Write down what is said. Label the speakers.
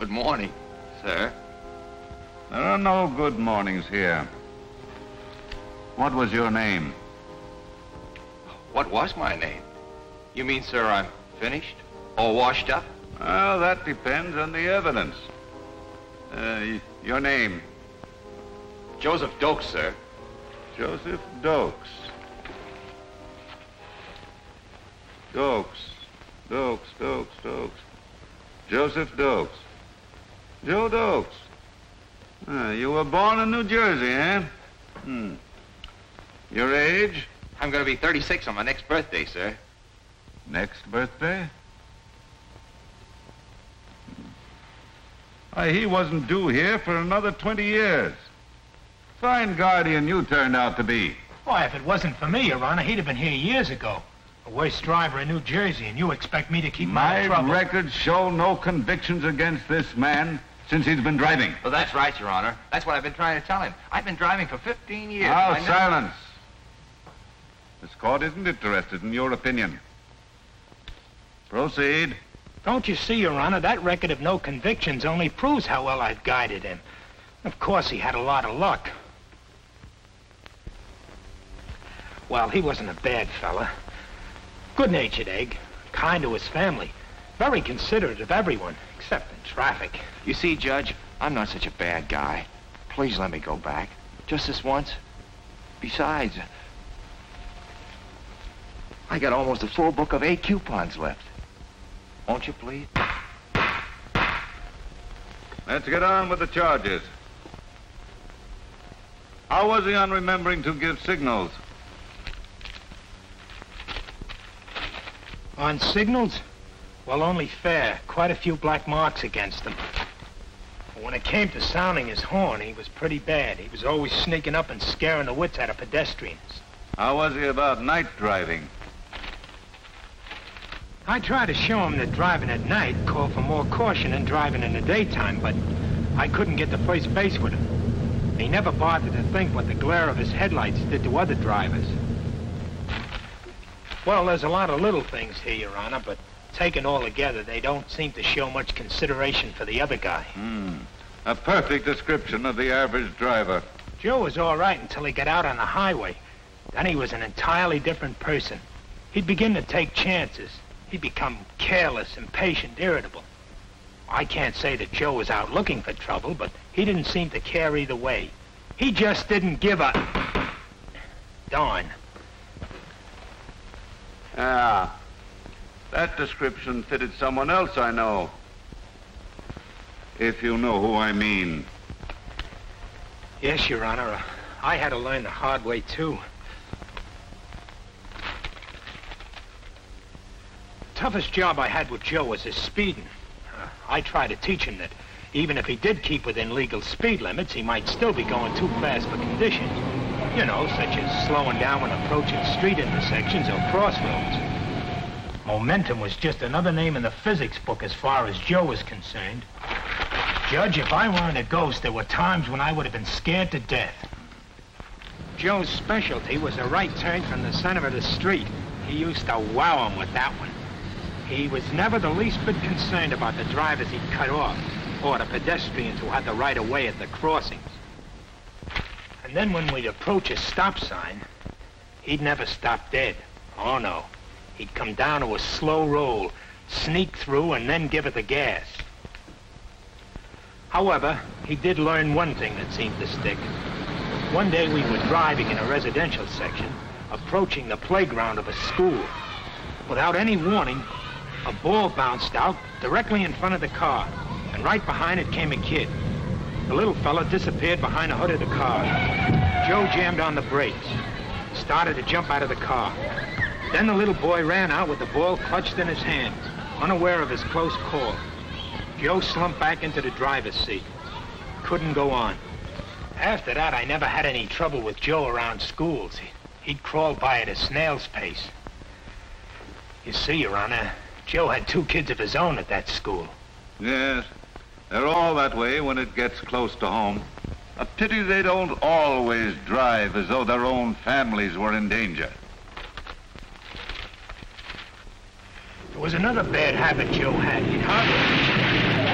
Speaker 1: Good morning, sir.
Speaker 2: There are no good mornings here. What was your name?
Speaker 1: What was my name? You mean, sir, I'm finished? All washed up?
Speaker 2: Well, that depends on the evidence. Your name?
Speaker 1: Joseph Dokes, sir.
Speaker 2: Joseph Dokes. Dokes. Joseph Dokes. Joe Dokes. You were born in New Jersey, eh? Your age?
Speaker 1: I'm going to be 36 on my next birthday, sir.
Speaker 2: Next birthday? Why, he wasn't due here for another 20 years. Fine guardian you turned out to be.
Speaker 3: Why, if it wasn't for me, Your Honor, he'd have been here years ago. The worst driver in New Jersey, and you expect me to keep him out of trouble?
Speaker 2: My records show no convictions against this man since he's been driving.
Speaker 1: Well, that's right, Your Honor. That's what I've been trying to tell him. I've been driving for 15 years.
Speaker 2: Now, silence. This court isn't interested in your opinion. Proceed.
Speaker 3: Don't you see, Your Honor, that record of no convictions only proves how well I've guided him. Of course, he had a lot of luck. Well, he wasn't a bad fella. Good-natured egg, kind to his family, very considerate of everyone, except in traffic.
Speaker 1: You see, Judge, I'm not such a bad guy. Please let me go back. Just this once. Besides, I got almost a full book of 8 coupons left. Won't you, please?
Speaker 2: Let's get on with the charges. How was he on remembering to give signals?
Speaker 3: On signals? Well, only fair. Quite a few black marks against him. But when it came to sounding his horn, he was pretty bad. He was always sneaking up and scaring the wits out of pedestrians.
Speaker 2: How was he about night driving?
Speaker 3: I tried to show him that driving at night called for more caution than driving in the daytime, but I couldn't get to first base with him. He never bothered to think what the glare of his headlights did to other drivers. Well, there's a lot of little things here, Your Honor, but taken all together, they don't seem to show much consideration for the other guy.
Speaker 2: A perfect description of the average driver.
Speaker 3: Joe was all right until he got out on the highway. Then he was an entirely different person. He'd begin to take chances. He'd become careless, impatient, irritable. I can't say that Joe was out looking for trouble, but he didn't seem to care either way. He just didn't give a darn.
Speaker 2: Ah, that description fitted someone else I know. If you know who I mean.
Speaker 3: Yes, Your Honor. I had to learn the hard way, too. The toughest job I had with Joe was his speeding. I tried to teach him that even if he did keep within legal speed limits, he might still be going too fast for conditions. You know, such as slowing down when approaching street intersections or crossroads. Momentum was just another name in the physics book as far as Joe was concerned. Judge, if I weren't a ghost, there were times when I would have been scared to death. Joe's specialty was a right turn from the center of the street. He used to wow him with that one. He was never the least bit concerned about the drivers he'd cut off, or the pedestrians who had the right of way at the crossings. And then when we'd approach a stop sign, he'd never stop dead. Oh, no. He'd come down to a slow roll, sneak through, and then give it the gas. However, he did learn one thing that seemed to stick. One day we were driving in a residential section, approaching the playground of a school. Without any warning, a ball bounced out directly in front of the car, and right behind it came a kid. The little fella disappeared behind the hood of the car. Joe jammed on the brakes, started to jump out of the car. Then the little boy ran out with the ball clutched in his hands, unaware of his close call. Joe slumped back into the driver's seat. Couldn't go on. After that, I never had any trouble with Joe around schools. He'd crawl by at a snail's pace. You see, Your Honor, Joe had 2 kids of his own at that school.
Speaker 2: Yes, they're all that way when it gets close to home. A pity they don't always drive as though their own families were in danger.
Speaker 3: There was another bad habit Joe had. He'd hardly